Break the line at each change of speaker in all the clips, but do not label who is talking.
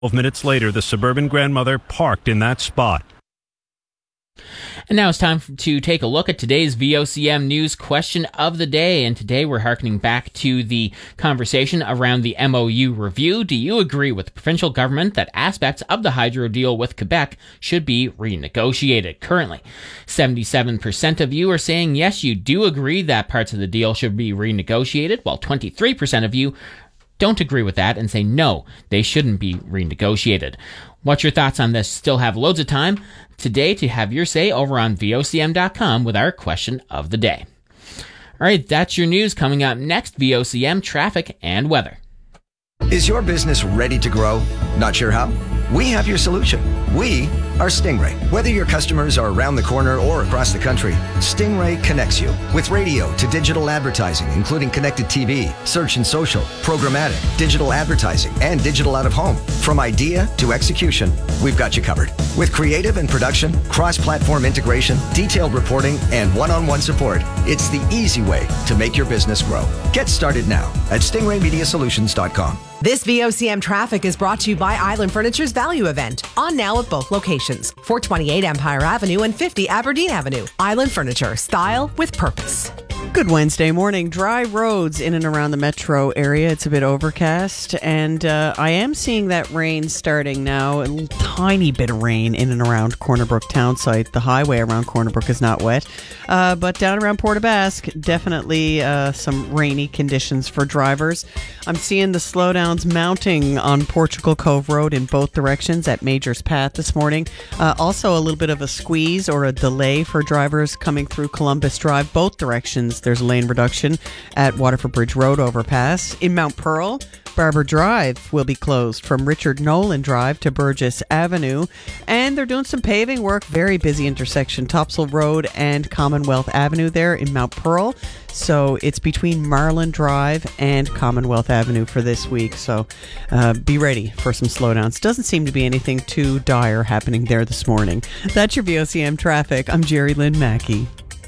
12 minutes later, the suburban grandmother parked in that spot.
And now it's time to take a look at today's VOCM News question of the day. And today we're hearkening back to the conversation around the MOU review. Do you agree with the provincial government that aspects of the hydro deal with Quebec should be renegotiated? Currently, 77% of you are saying yes, you do agree that parts of the deal should be renegotiated, while 23% of you don't agree with that and say no, they shouldn't be renegotiated. What's your thoughts on this? Still have loads of time today to have your say over on VOCM.com with our question of the day. All right, that's your news. Coming up next, VOCM traffic and weather.
Is your business ready to grow? Not sure how? We have your solution. We are Stingray. Whether your customers are around the corner or across the country, Stingray connects you with radio to digital advertising, including connected TV, search and social, programmatic, digital advertising, and digital out of home. From idea to execution, we've got you covered. With creative and production, cross-platform integration, detailed reporting, and one-on-one support, it's the easy way to make your business grow. Get started now at stingraymediasolutions.com.
This VOCM traffic is brought to you by Island Furniture's Value Event, on now at both locations, 428 Empire Avenue and 50 Aberdeen Avenue. Island Furniture, style with purpose.
Good Wednesday morning. Dry roads in and around the metro area. It's a bit overcast, and I am seeing that rain starting now. A tiny bit of rain in and around Corner Brook town site. The highway around Corner Brook is not wet, but down around Port aux Basques, definitely some rainy conditions for drivers. I'm seeing the slowdowns mounting on Portugal Cove Road in both directions at Majors Path this morning. Also a little bit of a squeeze or a delay for drivers coming through Columbus Drive, both directions. There's a lane reduction at Waterford Bridge Road overpass. In Mount Pearl, Barber Drive will be closed from Richard Nolan Drive to Burgess Avenue. And they're doing some paving work. Very busy intersection, Topsail Road and Commonwealth Avenue there in Mount Pearl. So it's between Marlin Drive and Commonwealth Avenue for this week. So be ready for some slowdowns. Doesn't seem to be anything too dire happening there this morning. That's your VOCM traffic. I'm Jerry Lynn Mackey.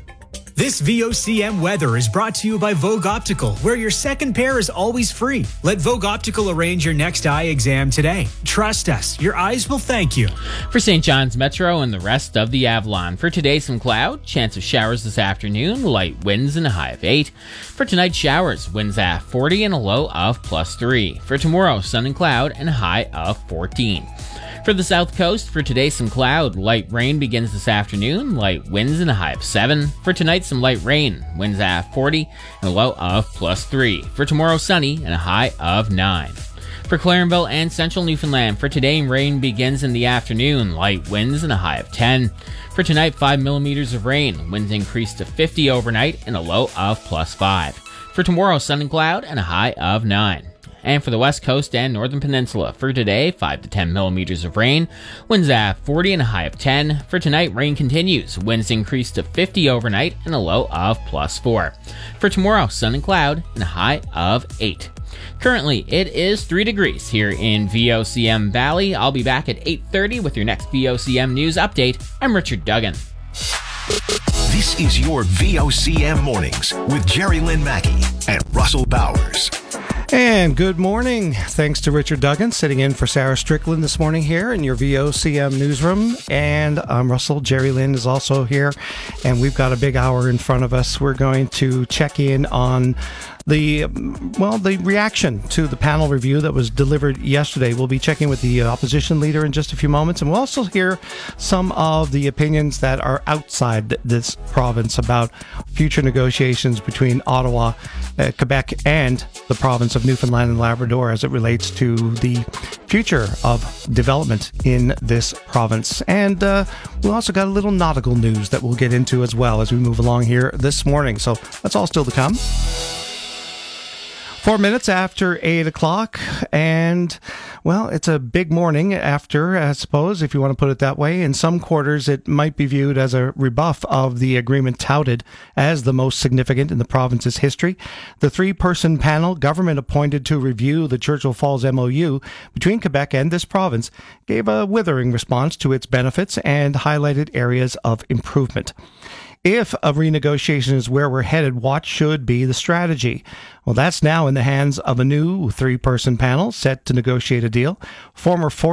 This VOCM weather is brought to you by Vogue Optical, where your second pair is always free. Let Vogue Optical arrange your next eye exam today. Trust us, your eyes will thank you.
For St. John's Metro and the rest of the Avalon, for today some cloud, chance of showers this afternoon, light winds and a high of 8. For tonight, showers, winds at 40 and a low of +3. For tomorrow, sun and cloud and a high of 14. For the South Coast, for today, some cloud. Light rain begins this afternoon. Light winds and a high of 7. For tonight, some light rain. Winds at 40 and a low of +3. For tomorrow, sunny and a high of 9. For Clarenville and Central Newfoundland, for today, rain begins in the afternoon. Light winds and a high of 10. For tonight, 5 millimeters of rain. Winds increase to 50 overnight and a low of +5. For tomorrow, sun and cloud and a high of 9. And for the West Coast and Northern Peninsula, for today, 5 to 10 millimeters of rain, winds at 40 and a high of 10. For tonight, rain continues, winds increase to 50 overnight and a low of +4. For tomorrow, sun and cloud and a high of 8. Currently, it is 3 degrees here in VOCM Valley. I'll be back at 8:30 with your next VOCM News Update. I'm Richard Duggan.
This is your VOCM Mornings with Jerry Lynn Mackey and Russell Bowers.
And good morning. Thanks to Richard Duggan sitting in for Sarah Strickland this morning here in your VOCM newsroom. And I'm Russell. Jerry Lynn is also here. And we've got a big hour in front of us. We're going to check in on the reaction to the panel review that was delivered yesterday. We'll be checking with the opposition leader in just a few moments, and we'll also hear some of the opinions that are outside this province about future negotiations between Ottawa, Quebec, and the province of Newfoundland and Labrador as it relates to the future of development in this province. And we also got a little nautical news that we'll get into as well as we move along here this morning. So that's all still to come. 4 minutes after 8 o'clock, and, well, it's a big morning after, I suppose, if you want to put it that way. In some quarters, it might be viewed as a rebuff of the agreement touted as the most significant in the province's history. The 3-person panel, government appointed to review the Churchill Falls MOU between Quebec and this province, gave a withering response to its benefits and highlighted areas of improvement. If a renegotiation is where we're headed, what should be the strategy? Well, that's now in the hands of a new 3-person panel set to negotiate a deal. Former